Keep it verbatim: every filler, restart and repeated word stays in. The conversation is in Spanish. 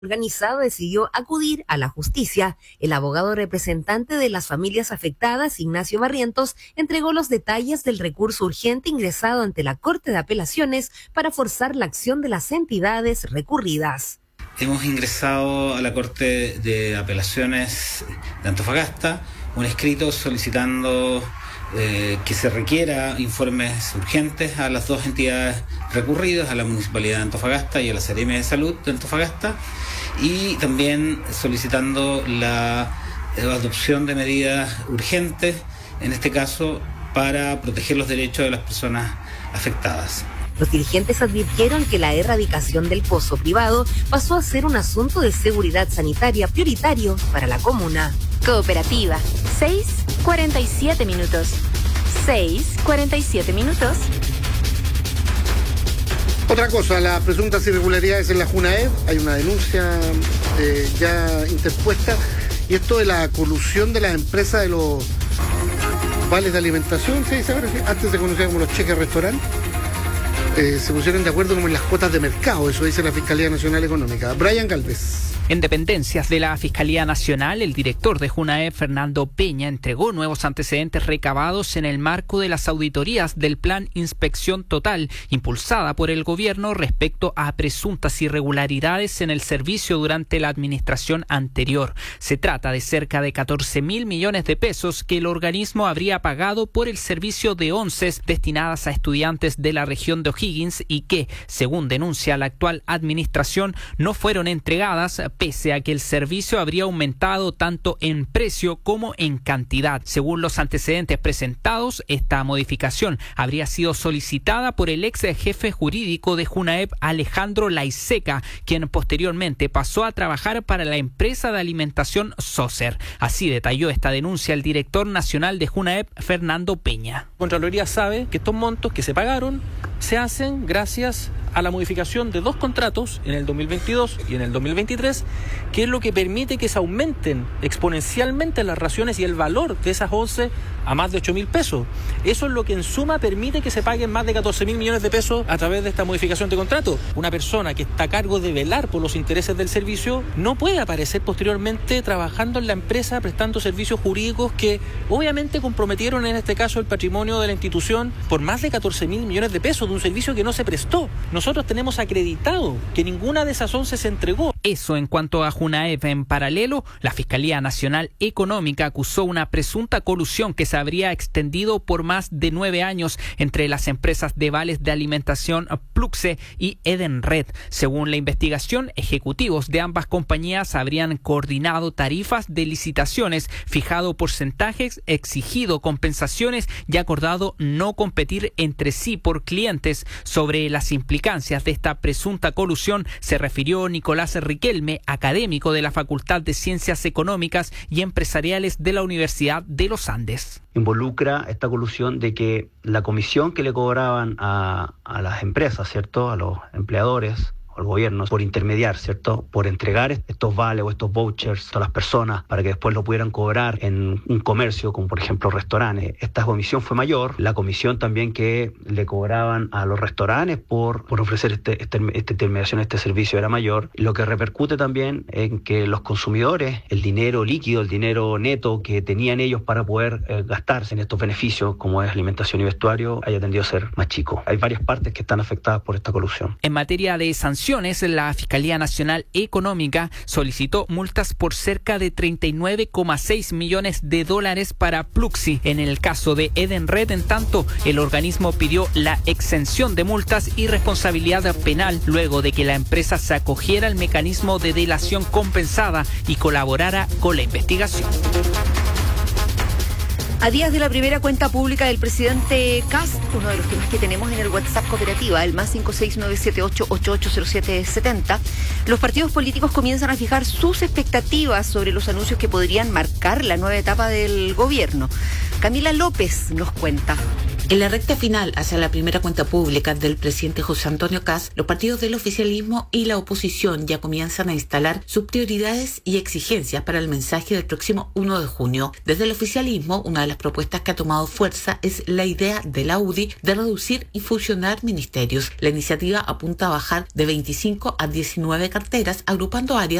organizado decidió acudir a la justicia. El abogado representante de las familias afectadas, Ignacio Barrientos, entregó los detalles del recurso urgente ingresado ante la Corte de Apelaciones para forzar la acción de las entidades recurridas. Hemos ingresado a la Corte de Apelaciones de Antofagasta un escrito solicitando eh, que se requiera informes urgentes a las dos entidades recurridas, a la Municipalidad de Antofagasta y a la Seremia de Salud de Antofagasta, y también solicitando la adopción de medidas urgentes, en este caso para proteger los derechos de las personas afectadas. Los dirigentes advirtieron que la erradicación del pozo privado pasó a ser un asunto de seguridad sanitaria prioritario para la comuna. Cooperativa, seis cuarenta y siete minutos. seis cuarenta y siete minutos. Otra cosa, las presuntas irregularidades en la Junaep, hay una denuncia eh, ya interpuesta, y esto de la colusión de las empresas de los vales de alimentación, ¿se dice ahora? Antes se conocía como los cheques restaurante. Eh, se pusieron de acuerdo como en las cuotas de mercado, eso dice la Fiscalía Nacional Económica. Brian Galvez. En dependencias de la Fiscalía Nacional, el director de Junaep, Fernando Peña, entregó nuevos antecedentes recabados en el marco de las auditorías del Plan Inspección Total, impulsada por el gobierno respecto a presuntas irregularidades en el servicio durante la administración anterior. Se trata de cerca de catorce mil millones de pesos que el organismo habría pagado por el servicio de onces destinadas a estudiantes de la región de O'Higgins y que, según denuncia la actual administración, no fueron entregadas pese a que el servicio habría aumentado tanto en precio como en cantidad. Según los antecedentes presentados, esta modificación habría sido solicitada por el ex jefe jurídico de Junaep, Alejandro Laiseca, quien posteriormente pasó a trabajar para la empresa de alimentación Socer. Así detalló esta denuncia el director nacional de Junaep, Fernando Peña. Contraloría sabe que estos montos que se pagaron se hacen gracias a la modificación de dos contratos en el dos mil veintidós y en el dos mil veintitrés, que es lo que permite que se aumenten exponencialmente las raciones y el valor de esas once a más de ocho mil pesos. Eso es lo que en suma permite que se paguen más de catorce mil millones de pesos a través de esta modificación de contrato. Una persona que está a cargo de velar por los intereses del servicio no puede aparecer posteriormente trabajando en la empresa prestando servicios jurídicos que obviamente comprometieron en este caso el patrimonio de la institución por más de catorce mil millones de pesos de un servicio que no se prestó. Nosotros tenemos acreditado que ninguna de esas once se entregó. Eso en cuanto a Junaep. En paralelo, la Fiscalía Nacional Económica acusó una presunta colusión que se habría extendido por más de nueve años entre las empresas de vales de alimentación Pluxe y Edenred. Según la investigación, ejecutivos de ambas compañías habrían coordinado tarifas de licitaciones, fijado porcentajes, exigido compensaciones y acordado no competir entre sí por clientes. Sobre las implicancias de esta presunta colusión se refirió Nicolás Riquelme, académico de la Facultad de Ciencias Económicas y Empresariales de la Universidad de los Andes. Involucra esta colusión de que la comisión que le cobraban a, a las empresas, ¿cierto?, a los empleadores o al gobierno por intermediar, ¿cierto?, por entregar estos vales o estos vouchers a las personas para que después lo pudieran cobrar en un comercio, como por ejemplo restaurantes. Esta comisión fue mayor. La comisión también que le cobraban a los restaurantes por, por ofrecer este, este, esta intermediación, este servicio era mayor, lo que repercute también en que los consumidores, el dinero líquido, el dinero neto que tenían ellos para poder eh, gastarse en estos beneficios, como es alimentación y vestuario, haya tendido a ser más chico. Hay varias partes que están afectadas por esta colusión. En materia de sanciones, la Fiscalía Nacional Económica solicitó multas por cerca de treinta y nueve coma seis millones de dólares para Pluxi. En el caso de Edenred, en tanto, el organismo pidió la exención de multas y responsabilidad penal luego de que la empresa se acogiera al mecanismo de delación compensada y colaborara con la investigación. A días de la primera cuenta pública del presidente Kast, uno de los temas que tenemos en el WhatsApp Cooperativa, el más cinco seis nueve siete ocho ocho ocho cero siete siete cero, los partidos políticos comienzan a fijar sus expectativas sobre los anuncios que podrían marcar la nueva etapa del gobierno. Camila López nos cuenta. En la recta final hacia la primera cuenta pública del presidente José Antonio Kast, los partidos del oficialismo y la oposición ya comienzan a instalar sus prioridades y exigencias para el mensaje del próximo uno de junio. Desde el oficialismo, una de las propuestas que ha tomado fuerza es la idea de la U D I de reducir y fusionar ministerios. La iniciativa apunta a bajar de veinticinco a diecinueve carteras, agrupando áreas